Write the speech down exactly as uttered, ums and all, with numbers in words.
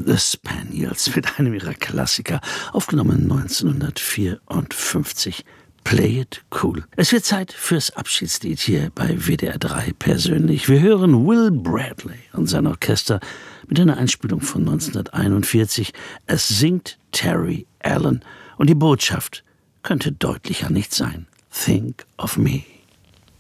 The Spaniels mit einem ihrer Klassiker, aufgenommen neunzehnhundertvierundfünfzig. Play it cool. Es wird Zeit fürs Abschiedslied hier bei W D R drei persönlich. Wir hören Will Bradley und sein Orchester mit einer Einspielung von neunzehnhunderteinundvierzig. Es singt Terry Allen und die Botschaft könnte deutlicher nicht sein. Think of me.